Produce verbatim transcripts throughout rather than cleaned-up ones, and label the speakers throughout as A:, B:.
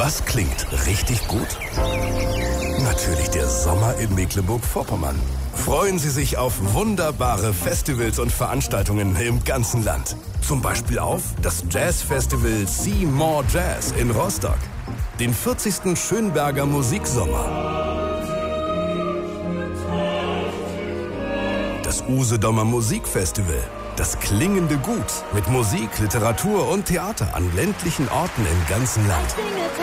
A: Was klingt richtig gut? Natürlich der Sommer in Mecklenburg-Vorpommern. Freuen Sie sich auf wunderbare Festivals und Veranstaltungen im ganzen Land. Zum Beispiel auf das Jazzfestival See More Jazz in Rostock, den vierzigsten Schönberger Musiksommer, das Usedomer Musikfestival, das klingende Gut mit Musik, Literatur und Theater an ländlichen Orten im ganzen Land.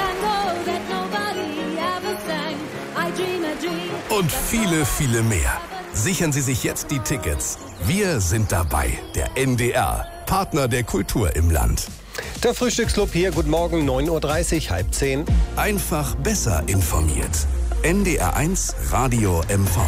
A: Und viele, viele mehr. Sichern Sie sich jetzt die Tickets. Wir sind dabei, der N D R, Partner der Kultur im Land.
B: Der Frühstücksclub hier, guten Morgen, neun Uhr dreißig, halb zehn.
A: Einfach besser informiert. N D R eins Radio M V.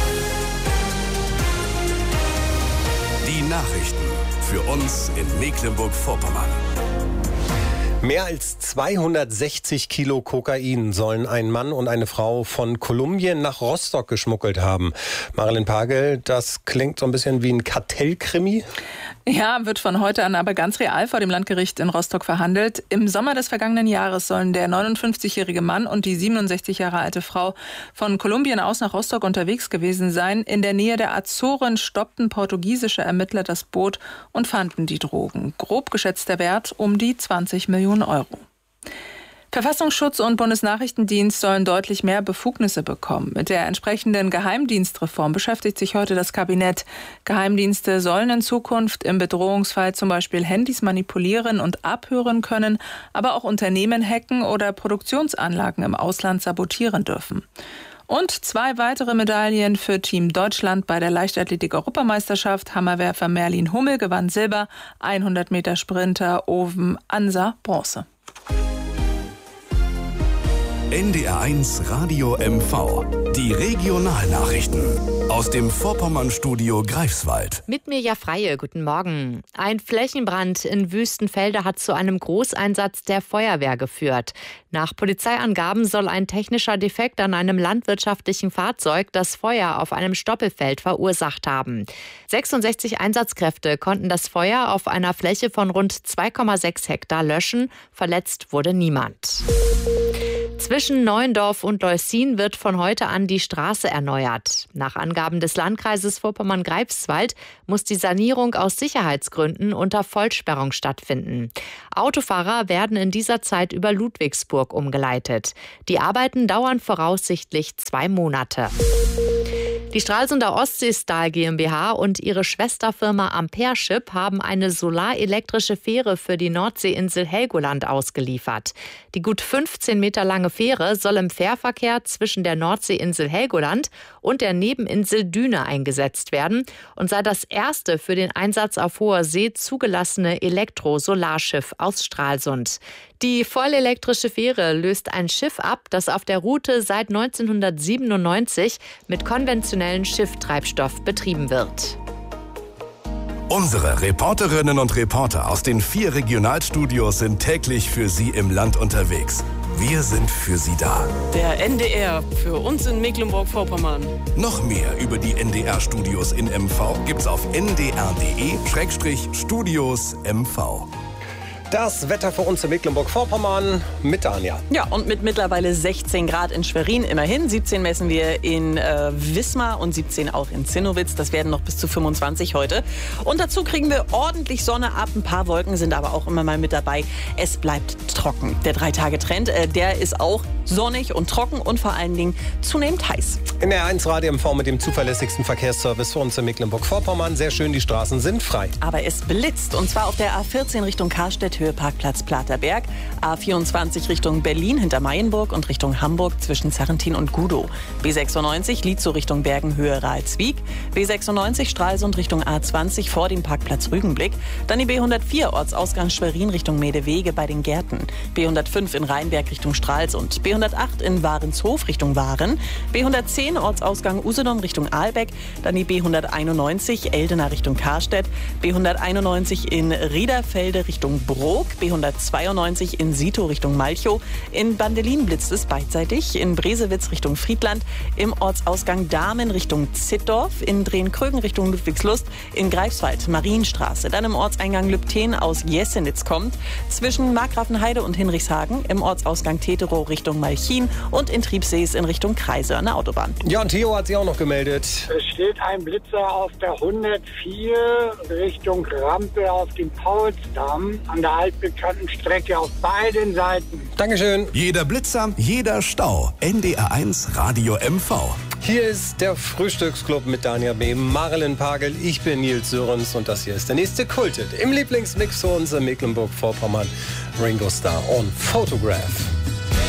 A: Die Nachrichten für uns in Mecklenburg-Vorpommern.
B: Mehr als zweihundertsechzig Kilo Kokain sollen ein Mann und eine Frau von Kolumbien nach Rostock geschmuggelt haben. Marilyn Pagel, das klingt so ein bisschen wie ein Kartellkrimi.
C: Ja, wird von heute an aber ganz real vor dem Landgericht in Rostock verhandelt. Im Sommer des vergangenen Jahres sollen der neunundfünfzigjährige Mann und die siebenundsechzig Jahre alte Frau von Kolumbien aus nach Rostock unterwegs gewesen sein. In der Nähe der Azoren stoppten portugiesische Ermittler das Boot und fanden die Drogen. Grob geschätzter Wert um die zwanzig Millionen Euro. Verfassungsschutz und Bundesnachrichtendienst sollen deutlich mehr Befugnisse bekommen. Mit der entsprechenden Geheimdienstreform beschäftigt sich heute das Kabinett. Geheimdienste sollen in Zukunft im Bedrohungsfall zum Beispiel Handys manipulieren und abhören können, aber auch Unternehmen hacken oder Produktionsanlagen im Ausland sabotieren dürfen. Und zwei weitere Medaillen für Team Deutschland bei der Leichtathletik-Europameisterschaft. Hammerwerfer Merlin Hummel gewann Silber, hundert Meter Sprinter Oven Ansa Bronze.
A: N D R eins Radio M V. Die Regionalnachrichten aus dem Vorpommern-Studio Greifswald.
D: Mit Mirja Freie, guten Morgen. Ein Flächenbrand in Wüstenfelde hat zu einem Großeinsatz der Feuerwehr geführt. Nach Polizeiangaben soll ein technischer Defekt an einem landwirtschaftlichen Fahrzeug das Feuer auf einem Stoppelfeld verursacht haben. sechsundsechzig Einsatzkräfte konnten das Feuer auf einer Fläche von rund zwei Komma sechs Hektar löschen. Verletzt wurde niemand. Zwischen Neuendorf und Leußin wird von heute an die Straße erneuert. Nach Angaben des Landkreises Vorpommern-Greifswald muss die Sanierung aus Sicherheitsgründen unter Vollsperrung stattfinden. Autofahrer werden in dieser Zeit über Ludwigsburg umgeleitet. Die Arbeiten dauern voraussichtlich zwei Monate. Die Stralsunder Ostseestahl GmbH und ihre Schwesterfirma Ampereship haben eine solarelektrische Fähre für die Nordseeinsel Helgoland ausgeliefert. Die gut fünfzehn Meter lange Fähre soll im Fährverkehr zwischen der Nordseeinsel Helgoland und der Nebeninsel Düne eingesetzt werden und sei das erste für den Einsatz auf hoher See zugelassene Elektro-Solarschiff aus Stralsund. Die vollelektrische Fähre löst ein Schiff ab, das auf der Route seit neunzehnhundertsiebenundneunzig mit konventionellem Schifftreibstoff betrieben wird.
A: Unsere Reporterinnen und Reporter aus den vier Regionalstudios sind täglich für Sie im Land unterwegs. Wir sind für Sie da.
E: Der N D R für uns in Mecklenburg-Vorpommern.
A: Noch mehr über die N D R-Studios in M V gibt's auf n d r punkt d e Schrägstrich Studios M V.
B: Das Wetter für uns in Mecklenburg-Vorpommern mit Anja.
E: Ja, und mit mittlerweile sechzehn Grad in Schwerin immerhin. siebzehn messen wir in äh, Wismar und siebzehn auch in Zinnowitz. Das werden noch bis zu fünfundzwanzig heute. Und dazu kriegen wir ordentlich Sonne ab. Ein paar Wolken sind aber auch immer mal mit dabei. Es bleibt trocken. Der Drei-Tage-Trend, äh, der ist auch sonnig und trocken und vor allen Dingen zunehmend heiß.
B: In der eins Radio M V mit dem zuverlässigsten Verkehrsservice für uns in Mecklenburg-Vorpommern. Sehr schön, die Straßen sind frei.
E: Aber es blitzt. Und zwar auf der A vierzehn Richtung Karstedt, Höhe Parkplatz Platerberg. A vierundzwanzig Richtung Berlin hinter Mayenburg und Richtung Hamburg zwischen Sarrentin und Gudow. B sechsundneunzig Lietzow Richtung Bergen, Höhe Ralswiek. B sechsundneunzig Stralsund Richtung A zwanzig vor dem Parkplatz Rügenblick. Dann die B hundertvier Ortsausgang Schwerin Richtung Mädewege bei den Gärten. B hundertfünf in Rheinberg Richtung Stralsund. B hundertacht in Warenshof Richtung Waren. B hundertzehn Ortsausgang Usedom Richtung Ahlbeck. Dann die B hunderteinundneunzig Eldena Richtung Karstedt. B hunderteinundneunzig in Riederfelde Richtung Brunn. Brok, B hundertzweiundneunzig in Sito Richtung Malchow. In Bandelin blitzt es beidseitig, in Bresewitz Richtung Friedland, im Ortsausgang Dahmen Richtung Zittdorf, in Drehen-Krögen Richtung Ludwigslust, in Greifswald Marienstraße, dann im Ortseingang Lübten aus Jessenitz kommt, zwischen Markgrafenheide und Hinrichshagen, im Ortsausgang Teterow Richtung Malchin und in Triebsees in Richtung Kreise an der Autobahn.
B: Ja, und Theo hat sich auch noch gemeldet.
F: Es steht ein Blitzer auf der hundertvier Richtung Rampe auf dem Paulsdamm an der altbekannten Strecke auf beiden Seiten.
B: Dankeschön.
A: Jeder Blitzer, jeder Stau. N D R eins Radio M V.
B: Hier ist der Frühstücksclub mit Dania B., Marilyn Pagel, ich bin Nils Sörens und das hier ist der nächste Kulthit im Lieblingsmix für uns in Mecklenburg-Vorpommern. Ringo Starr on Photograph.